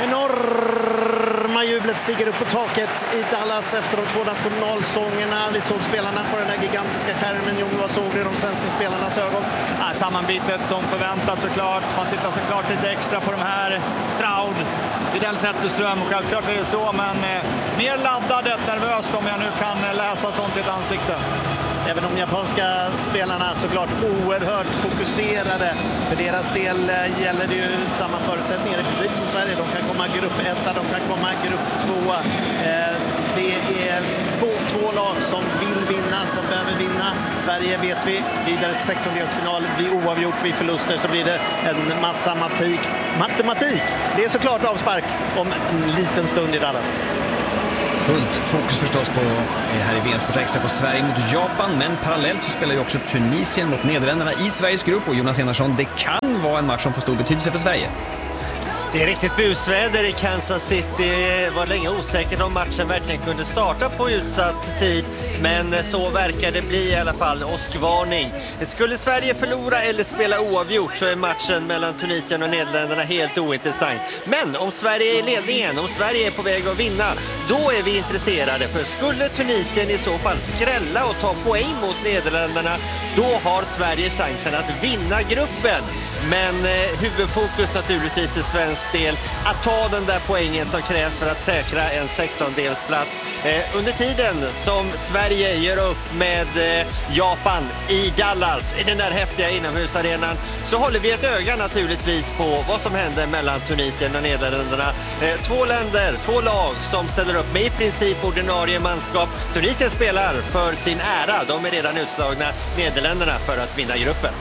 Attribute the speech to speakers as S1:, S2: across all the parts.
S1: Enorma jublet stiger upp på taket i Dallas efter de 2 nationalsångerna. Vi såg spelarna på den där gigantiska skärmen. Jon, vad såg du i de svenska spelarnas ögon?
S2: Sammanbitet som förväntat såklart. Man tittar såklart lite extra på de här. Stroud, Widell Zetterström, självklart är det så. Men mer laddat, nervöst om jag nu kan läsa sånt i ett ansikte.
S1: Även de japanska spelarna såklart oerhört fokuserade. För deras del gäller det ju samma förutsättningar i princip som Sverige. De kan komma grupp 1, de kan komma grupp 2. Det är 2 lag som vill vinna, som behöver vinna. Sverige vet vi, vidare till 16-delsfinal. Vid oavgjort, vid förluster så blir det en massa matematik. Det är såklart avspark om en liten stund i Dallas.
S3: Fullt fokus förstås på här i VM-sport extra på Sverige mot Japan, men parallellt så spelar ju också Tunisien mot Nederländerna i Sveriges grupp, och Jonas Enarsson, det kan vara en match som får stor betydelse för Sverige.
S4: Det är riktigt busväder i Kansas City. Det var länge osäkert om matchen verkligen kunde starta på utsatt tid. Men så verkar det bli i alla fall. Åskvarning. Skulle Sverige förlora eller spela oavgjort så är matchen mellan Tunisien och Nederländerna helt ointressant. Men om Sverige är i ledningen, om Sverige är på väg att vinna, då är vi intresserade. För skulle Tunisien i så fall skrälla och ta poäng mot Nederländerna, då har Sverige chansen att vinna gruppen. Men huvudfokus naturligtvis är svensk del att ta den där poängen som krävs för att säkra en 16-delsplats. Under tiden som Sverige gör upp med Japan i Dallas, i den där häftiga inomhusarenan, så håller vi ett öga naturligtvis på vad som händer mellan Tunisien och Nederländerna. 2 länder, 2 lag som ställer upp med i princip ordinarie manskap. Tunisien spelar för sin ära, de är redan utslagna. Nederländerna för att vinna gruppen.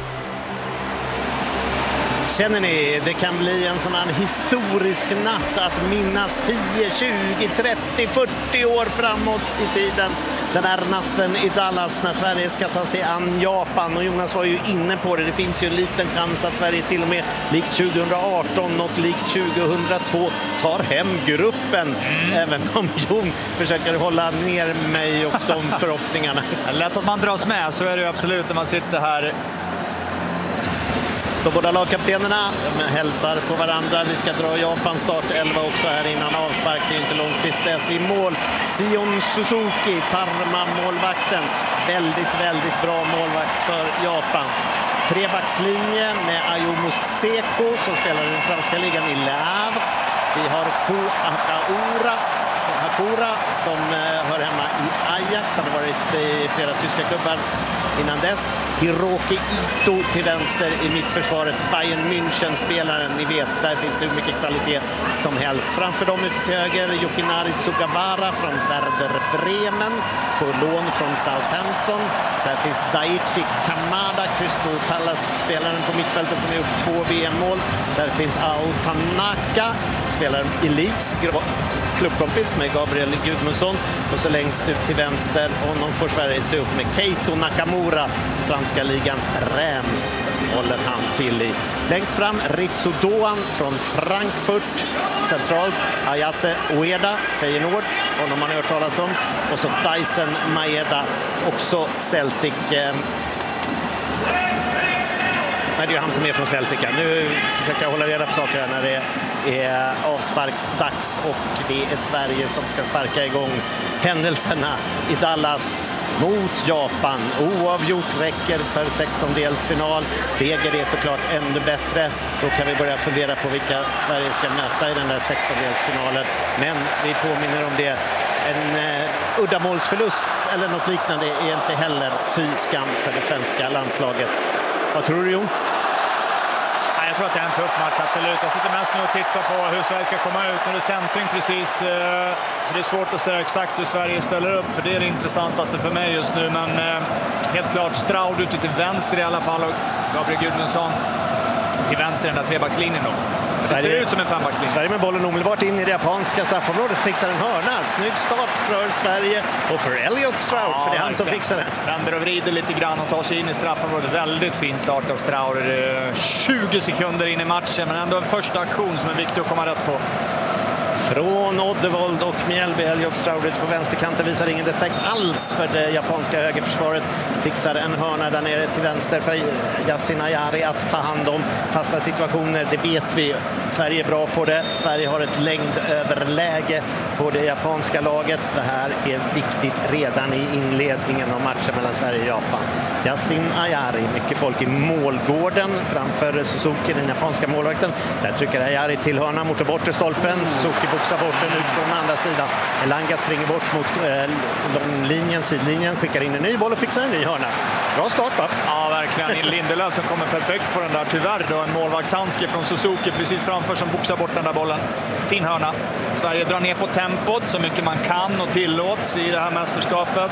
S1: Känner ni, det kan bli en sån här historisk natt att minnas 10, 20, 30, 40 år framåt i tiden. Den här natten i Dallas när Sverige ska ta sig an Japan. Och Jonas var ju inne på det, det finns ju en liten chans att Sverige till och med likt 2018, något likt 2002 tar hem gruppen. Även om Jon försöker hålla ner mig och de förhoppningarna.
S2: Lätt att man dras med, så är det ju absolut när man sitter här.
S1: De båda lagkaptenerna hälsar på varandra. Vi ska dra Japan start 11 också här innan avspark. Det är inte långt tills dess i mål. Sion Suzuki, Parma-målvakten. Väldigt bra målvakt för Japan. 3-backslinje med Ayumu Seko som spelar i den franska ligan i Le Havre. Vi har Ko Hakura som hör hemma i Ajax. Han har varit i flera tyska klubbar innan dess. Hiroki Ito till vänster i mittförsvaret. Bayern München-spelaren, ni vet, där finns det hur mycket kvalitet som helst. Framför dem ute till höger, Yukinari Sugawara från Werder Bremen på lån från Southampton. Där finns Daichi Kamada, Crystal Palace-spelaren på mittfältet som har gjort 2 VM-mål. Där finns Ao Tanaka, spelaren i Leeds, klubbkompis med Gabriel Gudmundsson. Och så längst ut till vänster, honom får Sverige se upp med Keito Nakamura, franska ligans Reims håller han till i. Längst fram Ritsu Doan från Frankfurt, centralt Ayase Ueda, Feyenoord, honom man har hört talas om. Och så Dyson Maeda, också Celtic. Nej, det är han som är från Celtic. Nu försöker jag hålla reda på saker här när det är avsparksdags och det är Sverige som ska sparka igång händelserna i Dallas mot Japan. Oavgjort räcker för 16-delsfinal. Seger är såklart ännu bättre. Då kan vi börja fundera på vilka Sverige ska möta i den där 16-delsfinalen. Men vi påminner om det. En uddamålsförlust eller något liknande är inte heller fy skam för det svenska landslaget. Vad tror du, Jon?
S2: Jag tror att det är en tuff match, absolut. Jag sitter mest nu och tittar på hur Sverige ska komma ut. Nu är det centring precis, så det är svårt att säga exakt hur Sverige ställer upp. För det är det intressantaste för mig just nu. Men helt klart Stroud ute till vänster i alla fall. Och Gabriel Gudmundsson till vänster i den där 3-backslinjen då. Sverige, det ser ut som en 5-backslinje.
S1: Sverige med bollen omedelbart in i det japanska straffområdet. Fixar en hörna. Snygg start för Sverige och för Elliot Stroud. För det är han som fixar det.
S2: Vänder och vrider lite grann och tar sig in i straffområdet. Väldigt fin start av Stroud. 20 sekunder in i matchen. Men ändå en första aktion som är viktig att komma rätt på.
S1: från Oddevold och Mjällby. Elliot Stroud ut på vänsterkanten visar ingen respekt alls för det japanska högerförsvaret. Fixar en hörna där nere till vänster för Yasin Ayari att ta hand om fasta situationer. Det vet vi. Sverige är bra på det. Sverige har ett längdöverläge på det japanska laget. Det här är viktigt redan i inledningen av matchen mellan Sverige och Japan. Yasin Ayari, mycket folk i målgården framför Suzuki, den japanska målvakten. Där trycker Ayari till hörna mot bortre stolpen. Suzuki boxar bort den ut på den andra sidan. Elanga springer bort mot långlinjen, sidlinjen, skickar in en ny boll och fixar en ny hörna. Bra start, va?
S2: Ja, verkligen. Lindelöf som kommer perfekt på den där. Tyvärr då en målvaktshandske från Suzuki precis framför som boxar bort den där bollen. Fin hörna. Sverige drar ner på tempot så mycket man kan och tillåts i det här mästerskapet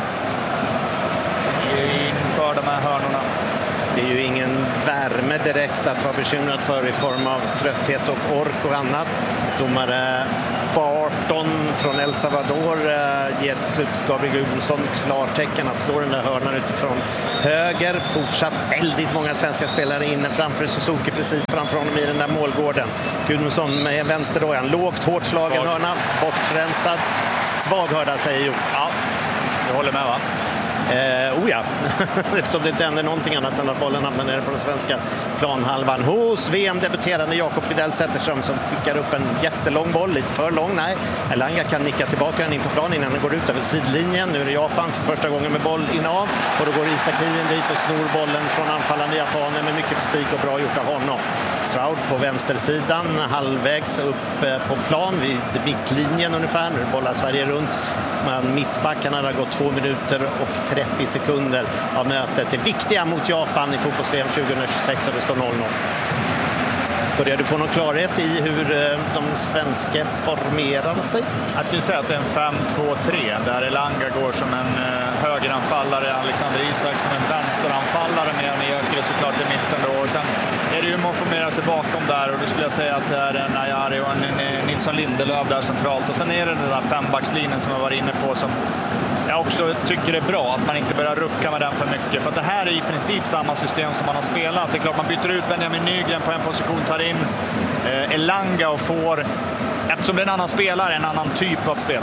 S2: inför de här hörnorna.
S1: Det är ju ingen värme direkt att vara bekymrad för i form av trötthet och ork och annat. Domare Barton från El Salvador ger till slut Gabriel Gudmundsson klartecken att slå den där hörnan utifrån höger. Fortsatt väldigt många svenska spelare inne framför Suzuki precis framför honom i den där målgården. Gudmundsson med vänsterdojan, lågt, hårt slagen hörna, bortrensad, svag hörda säger Jo.
S2: Ja, jag håller med, va?
S1: Ja, eftersom det inte händer någonting annat än att bollen hamnar nere på den svenska planhalvan hos VM-debuterande Jakob Widell Zetterström som skickar upp en jättelång boll, lite för lång, nej. Elanga kan nicka tillbaka den in på plan innan den går ut över sidlinjen. Nu är det Japan för första gången med boll innehav och då går Isak Hien dit och snor bollen från anfallande japaner med mycket fysik och bra gjort av honom. Stroud på vänstersidan, halvvägs upp på plan vid mittlinjen ungefär. Nu bollar Sverige runt. Men mittbackarna har gått 2 minuter och 30 sekunder av mötet. Det viktiga mot Japan i fotbolls-VM 2026 och det står 0-0. Börjar du få någon klarhet i hur de svenska formerar sig?
S2: Jag skulle säga att det är en 5-2-3 där Elanga går som en högeranfallare, Alexander Isak som en vänsteranfallare med Jökere såklart i mitten då. Och sen är det ju man formerar sig bakom där och då skulle jag säga att det är en Ayari och en Nilsson Lindelöf där centralt. Och sen är det den där fembackslinjen som jag var inne på som jag också tycker det är bra att man inte börjar rucka med den för mycket. För att det här är i princip samma system som man har spelat. Det är klart man byter ut Benjamin Nygren på en position, tar in Elanga och får, eftersom det är en annan spelare, en annan typ av spel.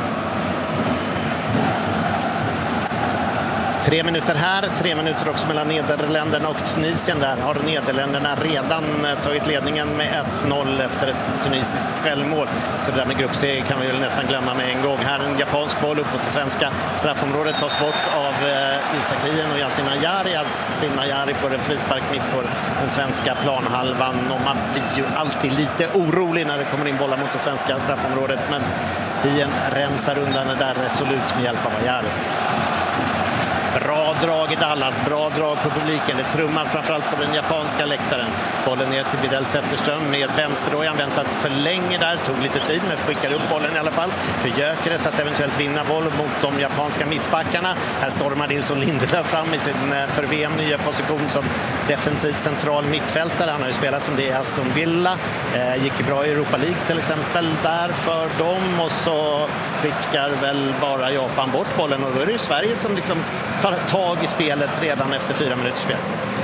S1: 3 minuter här, 3 minuter också mellan Nederländerna och Tunisien. Där har Nederländerna redan tagit ledningen med 1-0 efter ett tunisiskt självmål. Så det där med gruppseger kan vi väl nästan glömma med en gång. Här en japansk boll upp mot det svenska straffområdet tas bort av Isak Hien och Yasin Ayari. Yasin Ayari får en frispark mitt på den svenska planhalvan. Och man blir ju alltid lite orolig när det kommer in bollar mot det svenska straffområdet. Men Hien rensar undan det där resolut med hjälp av Ayari. Bra drag i Dallas, bra drag på publiken. Det trummas framförallt på den japanska läktaren. Bollen ner till Widell Zetterström med vänsterdojan. Väntat för länge där, tog lite tid men skickar upp bollen i alla fall. För Jökere så att eventuellt vinna boll mot de japanska mittbackarna. Här stormar Nilsson Lindelöf fram i sin för VM nya position som defensiv central mittfältare. Han har ju spelat som det i Aston Villa. Gick ju bra i Europa League till exempel där för dem. Och så skickar väl bara Japan bort bollen och då är det ju Sverige som liksom tar tag i spelet redan efter 4 minuters spel.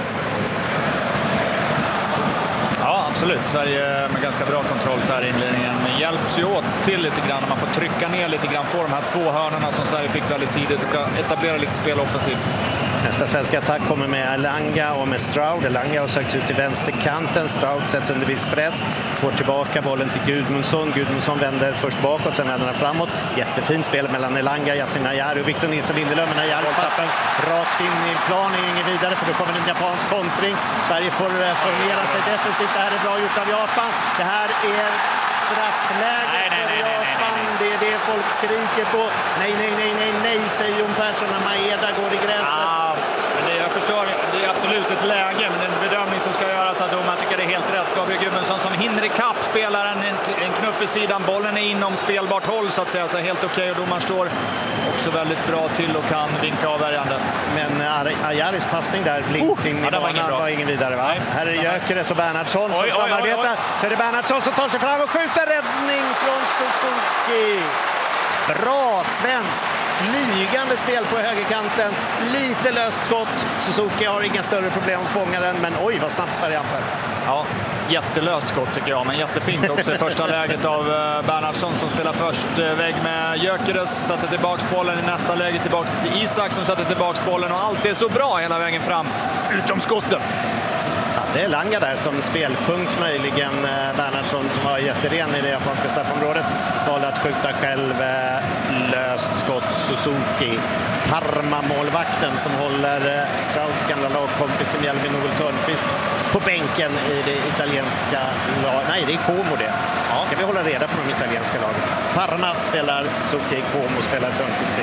S2: Ja, absolut. Sverige med ganska bra kontroll så här i inledningen. Men hjälps ju åt till lite grann. Man får trycka ner lite grann, få de här 2 hörnorna som Sverige fick väldigt tidigt och etablera lite spel offensivt.
S1: Nästa svenska attack kommer med Elanga och med Stroud. Elanga har sökt ut till vänsterkanten. Stroud sätts under viss press. Får tillbaka bollen till Gudmundsson. Gudmundsson vänder först bakåt, sen vänder han framåt. Jättefint spel mellan Elanga, Yasin Ayari och Victor Nilsson Lindelöf. Men Ayaris passning rakt in i plan är ingen vidare för då kommer en japansk kontring. Sverige får formera sig defensivt. Det här är bra gjort av Japan. Det här är straffläge för Japan. Det är det folk skriker på. Nej, säger Jon Persson när Maeda går i gräset.
S2: Ja, men jag förstår, det är absolut ett läge, men en bedömning som ska göras av domaren tycker det är helt rätt. Gabriel Gudmundsson som hinner i kapp spelar en knuff i sidan. Bollen är inom spelbart håll så att säga, så helt okej. Och domaren står också väldigt bra till och kan vinka avvärjande.
S1: Men Ayaris passning där blinkt in i banan var ingen vidare, va? Nej, här är Jökeres och Bernhardsson som samarbetar. Så är det Bernhardsson som tar sig fram och skjuter, räddning från Suzuki. Bra svensk flygande spel på högerkanten. Lite löst skott. Suzuki har inga större problem att fånga den, men oj vad snabbt Sverige anför.
S2: Ja, jättelöst skott tycker jag, men jättefint också i första läget av Bernhardsson som spelar först vägg med Gyökeres, satte tillbaks bollen i nästa läge tillbaka till Isak som satte tillbaks bollen, och allt är så bra hela vägen fram utom skottet.
S1: Det är Langa där som spelpunkt möjligen. Bernhardsson som var jätteren i det japanska straffområdet valde att skjuta själv. Löst skott Suzuki. Parma-målvakten som håller Strauds gamla lagkompis Emil Törnqvist på bänken i det italienska laget. Nej, det är Como det. Ska vi hålla reda på de italienska lagen. Parma spelar Suzuki, Como spelar Törnqvist.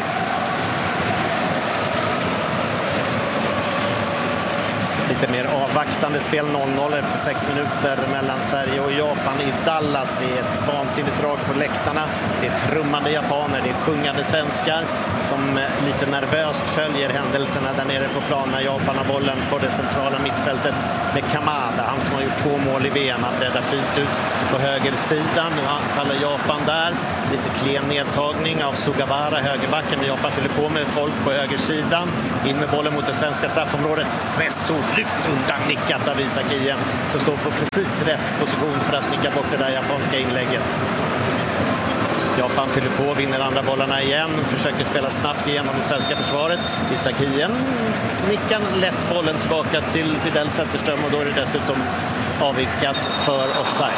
S1: Lite mer avvaktande spel, 0-0 efter 6 minuter mellan Sverige och Japan i Dallas. Det är ett vansinnigt drag på läktarna. Det är trummande japaner, det är sjungande svenskar som lite nervöst följer händelserna där nere på plan när Japan har bollen på det centrala mittfältet med Kamada. Han som har gjort 2 mål i VM. Han breddar fint ut på högersidan. Nu faller Japan där. Lite klen nedtagning av Sugawara, högerbacken. Men Japan fyller på med folk på högersidan. In med bollen mot det svenska straffområdet. Resolut undan nickat av Isak Hien som står på precis rätt position för att nicka bort det där japanska inlägget. Japan fyller på, vinner andra bollarna igen, försöker spela snabbt igenom det svenska försvaret. Isak Hien nickar lätt bollen tillbaka till Widell Zetterström, och då är det dessutom avvikat för offside.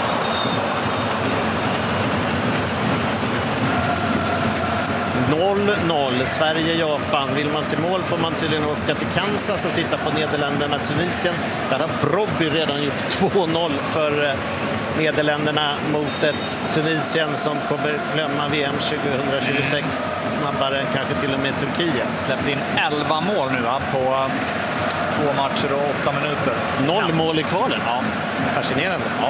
S1: Sverige-Japan. Vill man se mål får man tydligen åka till Kansas och titta på Nederländerna-Tunisien. Där har Brobby redan gjort 2-0 för Nederländerna mot ett Tunisien som kommer glömma VM 2026 snabbare, kanske till och med Turkiet.
S2: Släppte in 11 mål nu på 2 matcher och 8 minuter.
S1: 0 mål i kvalet.
S2: Ja.
S1: Fascinerande. Ja.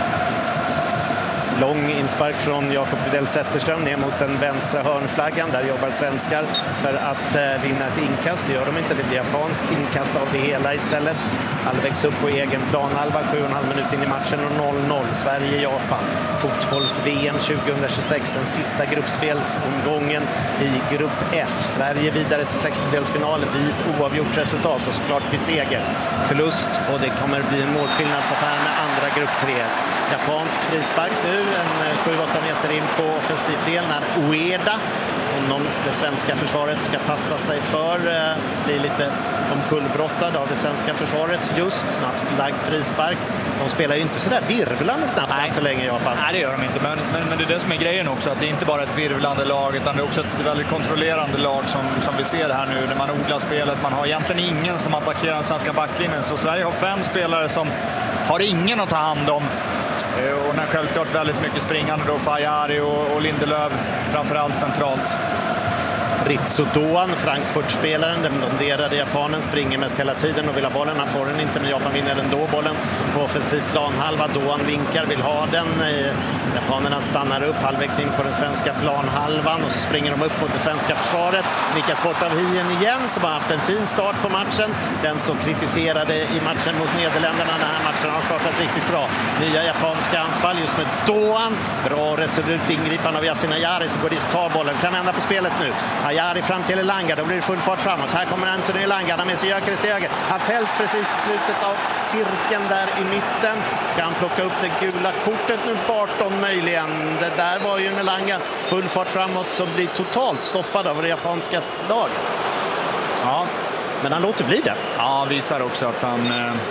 S1: Lång inspark från Jakob Widell Zetterström ner mot den vänstra hörnflaggan. Där jobbar svenskar för att vinna ett inkast. Det gör de inte, det blir japanskt inkast av det hela istället. Halvvägs upp på egen planhalva, 7,5 minuter in i matchen och 0-0. Sverige-Japan. Fotbolls-VM 2026, den sista gruppspelsomgången i grupp F. Sverige vidare till 16-delsfinal vid oavgjort resultat och såklart vid seger. Förlust, och det kommer bli en målskillnadsaffär med andra grupp 3. Japansk frispark nu, en 7-8 meter in på offensivdel när Ueda, om det svenska försvaret ska passa sig för, blir lite omkullbrottad av det svenska försvaret. Just snabbt lagd frispark. De spelar ju inte så där virvlande snabbt så länge Japan.
S2: Nej, det gör de inte. Men det är det som är grejen också. Att det är inte bara ett virvlande lag, utan det är också ett väldigt kontrollerande lag som vi ser här nu. När man odlar spelet. Man har egentligen ingen som attackerar den svenska backlinjen. Så Sverige har 5 spelare som har ingen att ta hand om. Och när självklart väldigt mycket springande då för Ajari och Lindelöf, framförallt centralt.
S1: Ritsu Doan, Frankfurt-spelaren, den blonderade japanen, springer mest hela tiden och vill ha bollen. Han får den inte, men Japan vinner ändå bollen på offensiv planhalva. Doan vinkar, vill ha den. Japanerna stannar upp halvvägs in på den svenska planhalvan och så springer de upp mot det svenska försvaret. Nickas bort av Hien igen, som har haft en fin start på matchen. Den så kritiserade i matchen mot Nederländerna. Den här matchen har startat riktigt bra. Nya japanska anfall just med Doan. Bra resolut ingripande av Yasin Ayari som går dit och tar bollen. Kan vända på spelet nu. Ayari fram till Elanga, då blir det full fart framåt. Här kommer Anthony Elanga, han har med sig Gyökeres till höger. Han fälls precis i slutet av cirkeln där i mitten. Ska han plocka upp det gula kortet nu, Barton möjligen. Det där var ju en Elanga, full fart framåt, som blir totalt stoppad av det japanska laget.
S2: Ja.
S1: Men han låter bli det.
S2: Ja, visar också att han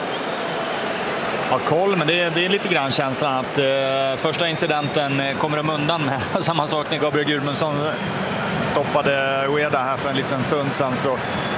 S2: har koll, men det är lite grann känslan att första incidenten kommer de undan med. Samma sak när Gabriel Gudmundsson stoppade Ueda här för en liten stund sedan, så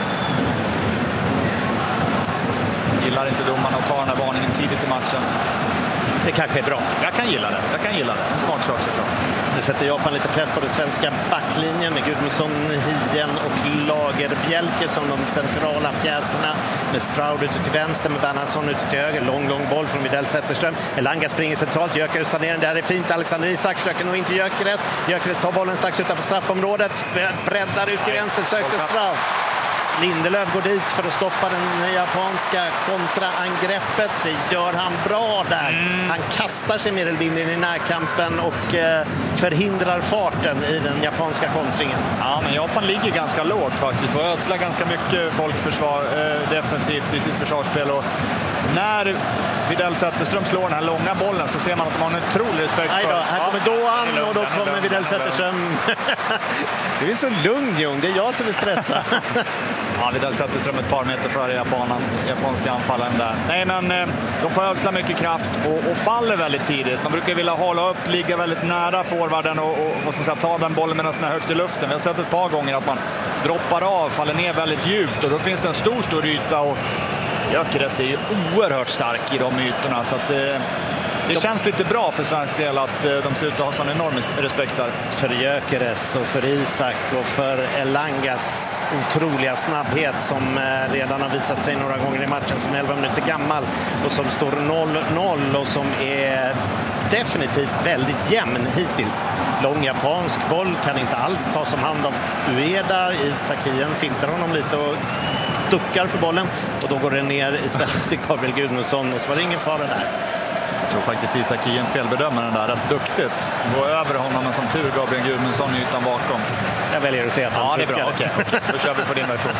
S2: gillar inte domarna att ta den här varningen tidigt i matchen.
S1: Det kanske är bra.
S2: Jag kan gilla det. En smart sak såklart.
S1: Det sätter Japan lite press på den svenska backlinjen med Gudmundsson, Hien och Lagerbjälke som de centrala pjäserna, med Stroud ute till vänster, med Bernhardsson ute till höger. Lång boll från Widell Zetterström. Elanga springer centralt, Gyökeres tar ner den. Där är fint. Alexander Isak försöker nog inte Gyökeres. Gyökeres tar bollen strax utanför straffområdet, breddar ut till vänster, sökte Stroud. Lindelöf går dit för att stoppa den japanska kontraangreppet. Det gör han bra där. Han kastar sig mer eller mindre in i närkampen och förhindrar farten i den japanska kontringen.
S2: Ja, men Japan ligger ganska lågt faktiskt. Får ödsla ganska mycket folkförsvar defensivt i sitt försvarsspel. Och när Widell Zetterström slår den här långa bollen så ser man att de har en otrolig respekt för...
S1: Här kommer Doğan och då kommer Widell Zetterström. Du är så lugn, Jon. Det är jag som är stressad.
S2: Ja, Widell Zetterström ett par meter före japanska anfallaren där. Nej, men de får ödsla mycket kraft och faller väldigt tidigt. Man brukar vilja hålla upp, ligga väldigt nära forwarden och vad ska man säga, ta den bollen medan den är högt i luften. Vi har sett ett par gånger att man droppar av, faller ner väldigt djupt och då finns det en stor yta och Gyökeres är ju oerhört stark i de ytorna så att det känns lite bra för svensk del att de ser ut att ha sån enorm respekt där.
S1: För Gyökeres och för Isak och för Elangas otroliga snabbhet som redan har visat sig några gånger i matchen, som är 11 minuter gammal och som står 0-0 och som är definitivt väldigt jämn hittills. Lång japansk boll kan inte alls tas om hand av Ueda. Isakien fintar honom lite och duckar för bollen och då går den ner istället till Gabriel Gudmundsson och så var det ingen fara där.
S2: Jag tror faktiskt Isakien felbedömer den där rätt duktigt. Gå över honom, men som tur Gabriel Gudmundsson är utan bakom.
S1: Jag väljer att säga att han
S2: det är bra. Okej. Då kör vi på din version.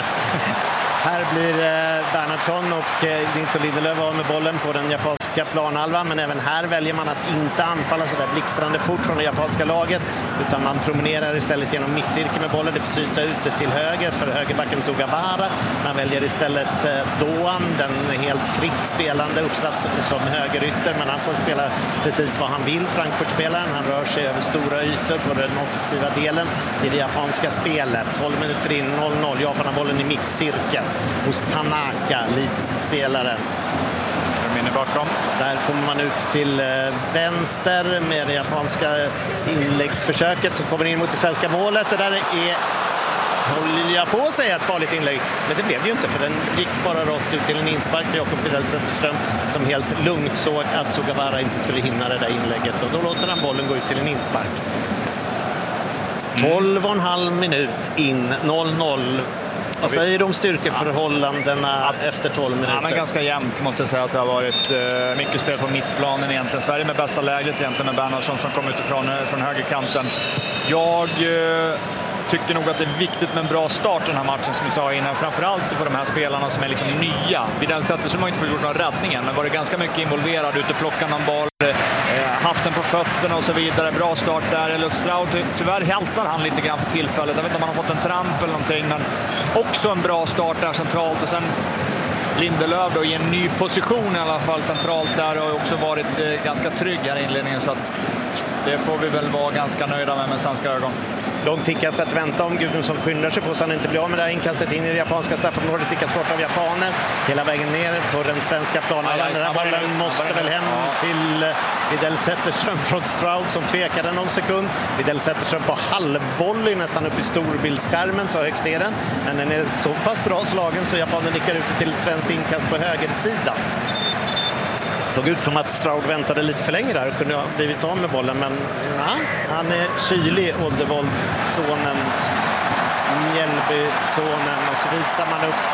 S1: Här blir Bernhardsson och Nilsson Lindelöf av med bollen på den japanska planhalvan, men även här väljer man att inte anfalla så där blixtrande fort från det japanska laget, utan man promenerar istället genom mittcirkeln med bollen. Det får syta ute till höger för högerbacken Sugawara. Man väljer istället Doğan, den helt fritt spelande uppsatt som högerytter, men han får spela precis vad han vill, Frankfurt-spelaren. Han rör sig över stora ytor på den offensiva delen i det japanska spelet. 12 minuter in, 0-0. Japan har bollen i mittcirkeln hos Tanaka, Leeds-spelaren.
S2: Bakom.
S1: Där kommer man ut till vänster med det japanska inläggsförsöket som kommer in mot det svenska målet. Det där håller jag på att säga ett farligt inlägg, men det blev det ju inte, för den gick bara rakt ut till en inspark för Jakob Widell Zetterström som helt lugnt såg att Sugawara inte skulle hinna det där inlägget och då låter han bollen gå ut till en inspark. 12,5 minut in, 0-0. Vad säger du om styrkeförhållandena efter 12 minuter?
S2: Ja, men ganska jämnt måste jag säga att det har varit mycket spel på mittplanen egentligen. Sverige med bästa läget egentligen med Bernhardsson som kom utifrån från högerkanten. Jag tycker nog att det är viktigt med en bra start den här matchen som vi sa innan. Framförallt för de här spelarna som är liksom nya. Widell Zetterström har inte fått gjort några räddningar, men var det ganska mycket involverad ute, plocka någon boll, haft den på fötterna och så vidare. Bra start där. Elliot Stroud, tyvärr hältar han lite grann för tillfället. Jag vet inte om han har fått en tramp eller någonting, men också en bra start där centralt. Och sen Lindelöf då i en ny position i alla fall centralt där och också varit ganska trygg här i inledningen, så att det får vi väl vara ganska nöjda med svenska ögon.
S1: Långt inkast att vänta om Gudmundsson skyndar sig på så han inte blir av med det här inkastet in i det japanska straffområdet. Tickas bort av japaner hela vägen ner på den svenska planen. Den här bollen måste väl hem till Widell Zetterström från Stroud som tvekade någon sekund. Widell Zetterström på halvvolley nästan upp i storbildsskärmen, så högt är den. Men den är så pass bra slagen så japanen nickar ut till ett svenskt inkast på högersidan. Såg ut som att Stroud väntade lite för länge där och kunde ha blivit av med bollen, men han är kylig, Oddevold, sonen, Mjällby-sonen, och så visar man upp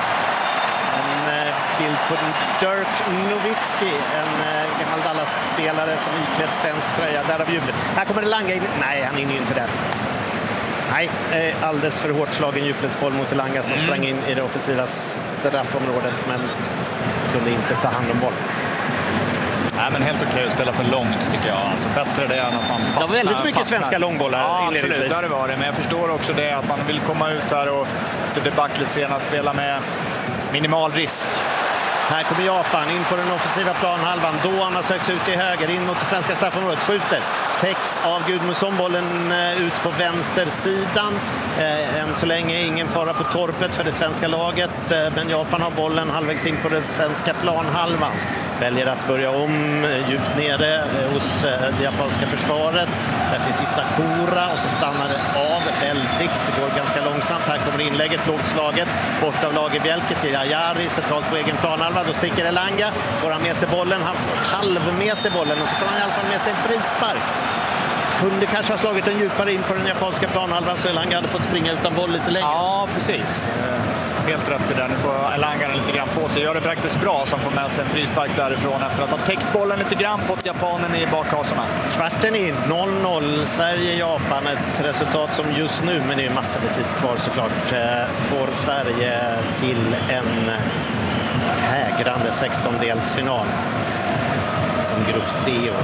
S1: en bild på Dirk Nowitzki, en gammal Dallas-spelare som iklädd svensk tröja, där av jublet. Här kommer det Elanga in. Nej, han är ju inte där. Nej, alldeles för hårt slagen djupledsboll mot Elanga som sprang in i det offensiva straffområdet, men kunde inte ta hand om bollen.
S2: Nej, men helt okej att spela för långt tycker jag. Alltså bättre det än att man fastnar.
S1: Det var väldigt mycket svenska långbollar inledningsvis.
S2: Ja, absolut, det var det. Men jag förstår också det att man vill komma ut här och efter debaclet senast spela med minimal risk.
S1: Här kommer Japan in på den offensiva planhalvan. Doğan har sökt sig ut till höger, in mot det svenska straffområdet. Skjuter. Täcks av Gudmundsson. Bollen ut på vänstersidan. Än så länge ingen fara på torpet för det svenska laget. Men Japan har bollen halvvägs in på den svenska planhalvan. Väljer att börja om djupt nere hos det japanska försvaret. Där finns Itakura och så stannar det av väldigt. Det går ganska långsamt. Här kommer inlägget, lågt slaget. Bort av Lagerbjälke till Ajari, centralt på egen planhalva. Då sticker Elanga, får han med sig bollen, han får halv med sig bollen och så får han i alla fall med sig en frispark. Kunde kanske ha slagit en djupare in på den japanska planhalvan så Elanga hade fått springa utan boll lite längre.
S2: Ja, precis. helt rätt i det. Nu får Elanga lite grann på sig. Gör det praktiskt bra som får med sig en frispark därifrån efter att ha täckt bollen lite grann, fått japanen i bakhasorna.
S1: Kvarten in, 0-0, Sverige-Japan. Ett resultat som just nu, men det är massor med tid kvar såklart, får Sverige till en hägrande 16-delsfinal som grupp 3 år.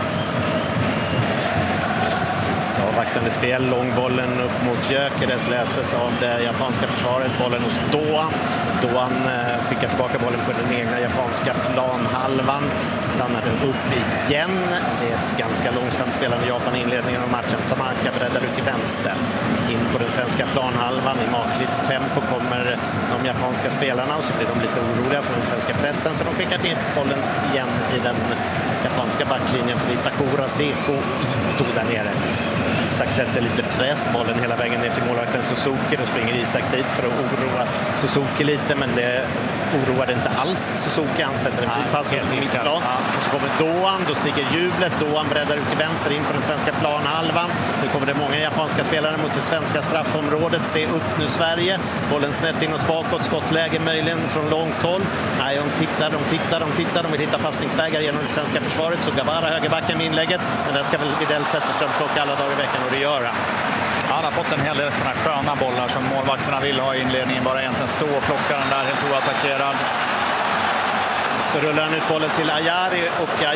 S1: Avvaktande spel, långbollen upp mot Gyökeres läses av det japanska försvaret, bollen hos Doan. Doan skickar tillbaka bollen på den egna japanska planhalvan, stannar den upp igen. Det är ett ganska långsamt spelande Japan i inledningen av matchen. Tanaka breddar ut till vänster in på den svenska planhalvan. I makligt tempo kommer de japanska spelarna och så blir de lite oroliga för den svenska pressen, så de skickar ner bollen igen i den japanska backlinjen för Itakura Seko Ito där nere. Isak sätter lite press, bollen hela vägen ner till målvakten Suzuki. Då springer Isak dit för att oroa Suzuki lite, men det oroade inte alls Suzuki. Han sätter en fin pass på mittplan. Och så kommer Doan, då stiger jublet. Doan breddar ut till vänster in på den svenska planhalvan. Nu kommer det många japanska spelare mot det svenska straffområdet. Se upp nu Sverige. Bollen snett inåt bakåt, skottläge möjligen från långt håll. Nej, de tittar. De vill hitta passningsvägar genom det svenska försvaret. Så Gavara högerbacken med inlägget. Men där ska väl Widell Zetterström plocka alla dagar i veckan, och det gör han.
S2: Han har fått en hel del sådana sköna bollar som målvakterna vill ha i inledningen. Bara egentligen stå och plocka den där helt oattackerad.
S1: Så rullar han ut bollen till Ayari och